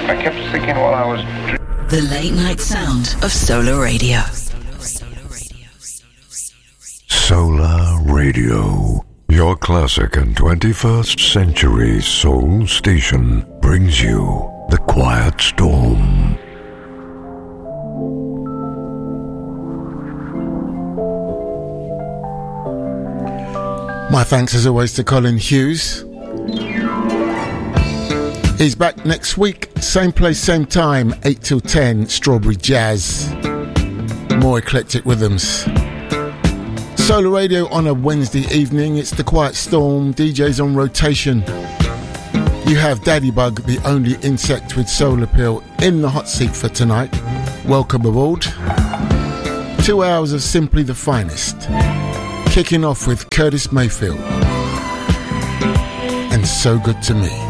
I kept thinking while I was... The late night sound of Solar Radio. Solar Radio, your classic and 21st century soul station, brings you The Quiet Storm. My thanks as always to Colin Hughes. He's back next week, same place, same time, 8 till 10, Strawberry Jazz. More eclectic rhythms. Solar Radio on a Wednesday evening, it's The Quiet Storm, DJs on rotation. You have Daddy Bug, the only insect with soul appeal, in the hot seat for tonight. Welcome aboard. 2 hours of simply the finest. Kicking off with Curtis Mayfield and So Good to Me.